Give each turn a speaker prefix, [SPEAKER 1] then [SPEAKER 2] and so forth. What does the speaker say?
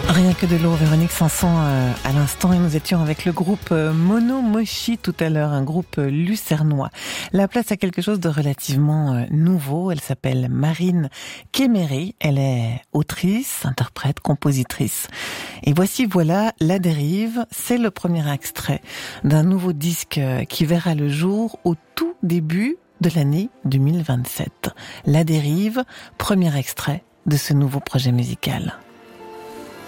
[SPEAKER 1] Rien que de l'eau, Véronique Sanson à l'instant, et nous étions avec le groupe Mono Mochi tout à l'heure, un groupe lucernois. La place a quelque chose de relativement nouveau, elle s'appelle Marine Kéméré, elle est autrice, interprète, compositrice. Et voilà, La Dérive, c'est le premier extrait d'un nouveau disque qui verra le jour au tout début de l'année 2027. La Dérive, premier extrait de ce nouveau projet musical.